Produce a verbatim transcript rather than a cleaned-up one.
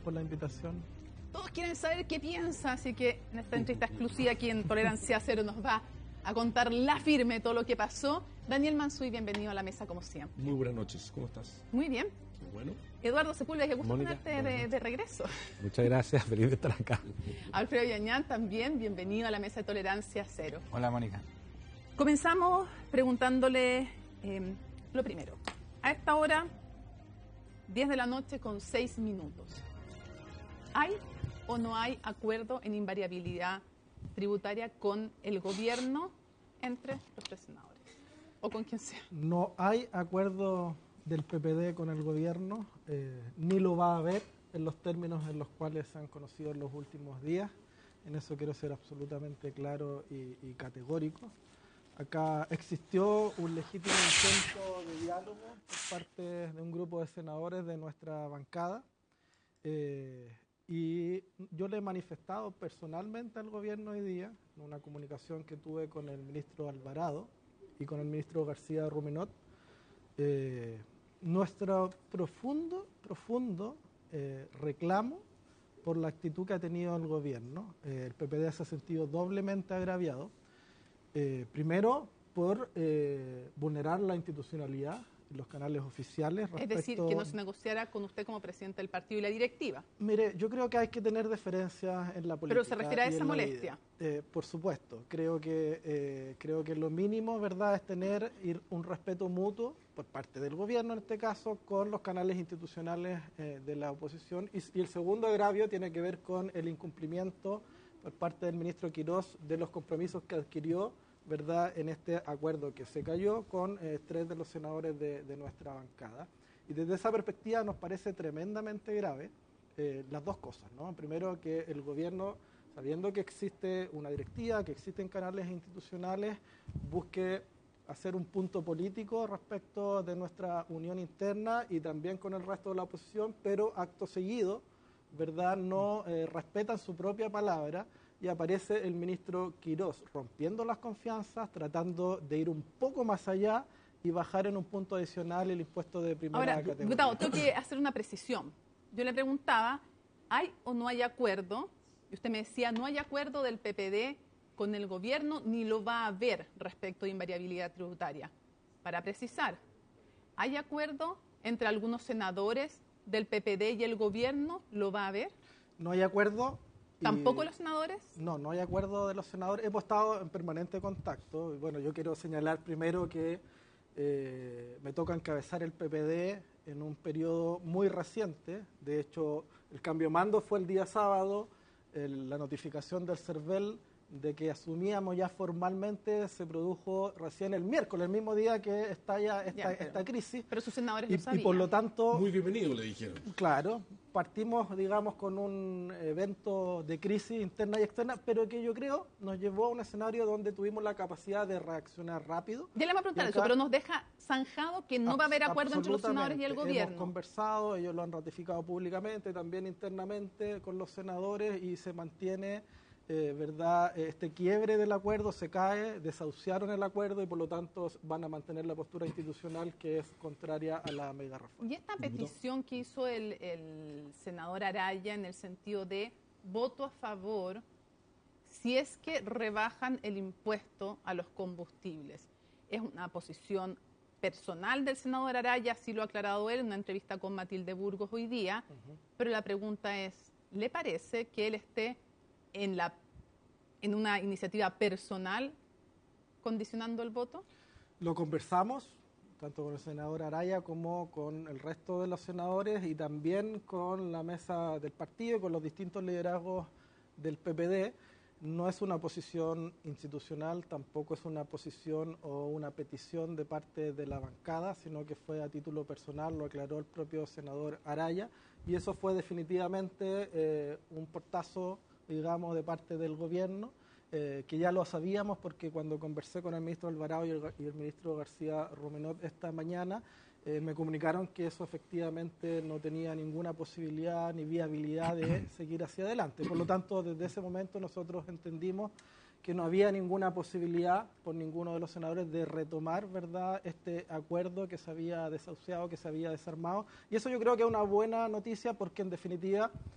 por la invitación. Todos quieren saber qué piensa, así que en esta entrevista exclusiva aquí en Tolerancia Cero nos va a contar la firme todo lo que pasó. Daniel Mansuy, bienvenido a la mesa como siempre. Muy buenas noches, ¿cómo estás? Muy bien. Qué bueno. Eduardo Sepúlveda, qué gusto Mónica, tenerte de, de regreso. Muchas gracias, feliz de estar acá. Alfredo Yañán también, bienvenido a la mesa de Tolerancia Cero. Hola, Mónica. Comenzamos preguntándole eh, lo primero. A esta hora, diez de la noche con seis minutos. ¿Hay o no hay acuerdo en invariabilidad tributaria con el gobierno entre los tres senadores? O con quien sea. No hay acuerdo del P P D con el gobierno, eh, ni lo va a haber en los términos en los cuales se han conocido en los últimos días. En eso quiero ser absolutamente claro y, y categórico. Acá existió un legítimo intento de diálogo por parte de un grupo de senadores de nuestra bancada. Eh, y yo le he manifestado personalmente al gobierno hoy día, en una comunicación que tuve con el ministro Alvarado y con el ministro García Ruminot, eh, nuestro profundo, profundo eh, reclamo por la actitud que ha tenido el gobierno. Eh, el P P D se ha sentido doblemente agraviado. Eh, primero, por eh, vulnerar la institucionalidad y los canales oficiales. Es decir, que no se negociara con usted como presidente del partido y la directiva. Mire, yo creo que hay que tener diferencias en la política. Pero se refiere a esa molestia. Eh, por supuesto, creo que eh, creo que lo mínimo, ¿verdad?, es tener ir un respeto mutuo por parte del gobierno, en este caso, con los canales institucionales eh, de la oposición. Y, y el segundo agravio tiene que ver con el incumplimiento por parte del ministro Quirós de los compromisos que adquirió, ¿verdad?, en este acuerdo que se cayó con eh, tres de los senadores de, de nuestra bancada. Y desde esa perspectiva nos parece tremendamente grave eh, las dos cosas, ¿no? Primero, que el gobierno, sabiendo que existe una directiva, que existen canales institucionales, busque hacer un punto político respecto de nuestra unión interna y también con el resto de la oposición, pero acto seguido, ¿verdad?, no eh, respetan su propia palabra. Y aparece el ministro Quirós rompiendo las confianzas, tratando de ir un poco más allá y bajar en un punto adicional el impuesto de primera Ahora, categoría. diputado, tengo que hacer una precisión. Yo le preguntaba, ¿hay o no hay acuerdo? Y usted me decía, no hay acuerdo del P P D con el gobierno, ni lo va a haber respecto de invariabilidad tributaria. Para precisar, ¿hay acuerdo entre algunos senadores del P P D y el gobierno? ¿Lo va a haber? No hay acuerdo. ¿Tampoco los senadores? No, no hay acuerdo de los senadores. Hemos estado en permanente contacto. Y bueno, yo quiero señalar primero que eh, me toca encabezar el P P D en un periodo muy reciente. De hecho, el cambio de mando fue el día sábado. El, la notificación del CERVEL de que asumíamos ya formalmente se produjo recién el miércoles, el mismo día que estalla esta, Ya, pero, esta crisis. Pero sus senadores y, lo sabían. Y por lo tanto... Muy bienvenido, le dijeron. Claro, partimos, digamos, con un evento de crisis interna y externa, pero que yo creo nos llevó a un escenario donde tuvimos la capacidad de reaccionar rápido. Ya le voy a preguntar eso, pero nos deja zanjado que no va a haber acuerdo entre los senadores y el gobierno. Hemos conversado, ellos lo han ratificado públicamente, también internamente con los senadores, y se mantiene... Eh, ¿verdad? Este quiebre del acuerdo se cae, desahuciaron el acuerdo y por lo tanto van a mantener la postura institucional que es contraria a la mega reforma. Y esta petición que hizo el, el senador Araya en el sentido de voto a favor si es que rebajan el impuesto a los combustibles, ¿es una posición personal del senador Araya? Así lo ha aclarado él en una entrevista con Matilde Burgos hoy día, uh-huh. Pero la pregunta es, ¿le parece que él esté en la en una iniciativa personal condicionando el voto? Lo conversamos tanto con el senador Araya como con el resto de los senadores y también con la mesa del partido, con los distintos liderazgos del P P D. No es una posición institucional, tampoco es una posición o una petición de parte de la bancada, sino que fue a título personal, lo aclaró el propio senador Araya, y eso fue definitivamente eh, un portazo, digamos, de parte del gobierno, eh, que ya lo sabíamos porque cuando conversé con el ministro Alvarado y el, y el ministro García Ruminot esta mañana, eh, me comunicaron que eso efectivamente no tenía ninguna posibilidad ni viabilidad de seguir hacia adelante. Por lo tanto, desde ese momento nosotros entendimos que no había ninguna posibilidad por ninguno de los senadores de retomar, ¿verdad?, este acuerdo que se había desahuciado, que se había desarmado. Y eso yo creo que es una buena noticia porque, en definitiva,